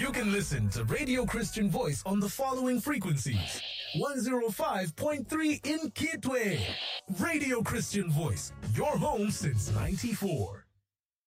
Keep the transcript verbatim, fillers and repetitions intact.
You can listen to Radio Christian Voice on the following frequencies. one oh five point three in Kitwe. Radio Christian Voice, your home since ninety-four.